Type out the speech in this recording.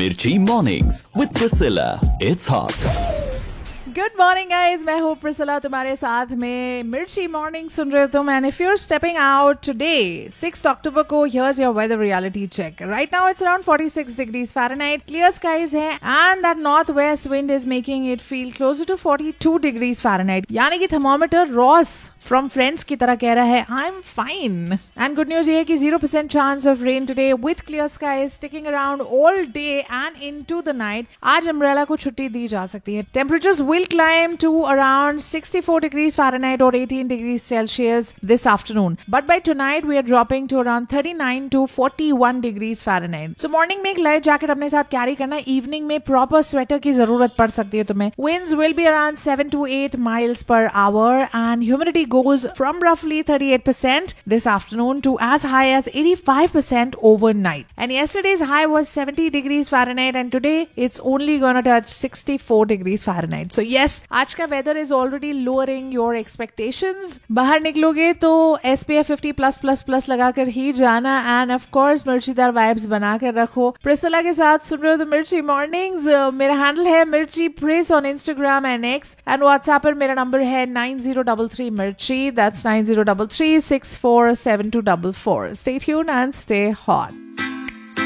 Mirchi Mornings with Priscilla. It's hot. Good morning guys, मैं हूँ Priscilla तुम्हारे साथ में मिर्ची मॉर्निंग सुन रहे हो तुम. And if your stepping out today 6 अक्टूबर को, here's your weather reality check. Right now it's around 46 degrees Fahrenheit, clear skies है and that north west wind is making it feel closer to 42 degrees Fahrenheit. यानी कि thermometer Ross from friends की तरह कह रहा है I am fine. And good news ये है कि 0% chance of rain today with clear skies sticking around all day and into the night. आज अम्ब्रेला को छुट्टी दी जा सकती है. Temperatures will climb to around 64 degrees Fahrenheit or 18 degrees Celsius this afternoon. But by tonight, we are dropping to around 39 to 41 degrees Fahrenheit. So morning में एक light jacket अपने साथ कैरी करना. इवनिंग में प्रॉपर स्वेटर की जरूरत पड़ सकती है तुम्हें. Winds will be around 7 to 8 miles per hour and humidity goes from roughly 38% this afternoon to as high as 85% overnight. And yesterday's high was 70 degrees Fahrenheit and today it's only gonna touch 64 degrees Fahrenheit. So yes, आज का weather is already lowering your expectations. बाहर निकलोगे तो SPF 50+++ लगाकर ही जाना. End of course मिर्चीदार vibes बनाकर रखो. Priscilla के साथ सुन रहे हो द मिर्ची मॉर्निंग्स. मेरा हैंडल है मिर्ची प्रिस on Instagram and x. And WhatsApp पर मेरा नंबर है 9033 मिर्ची. That's 9033 647244. Stay tuned and stay hot.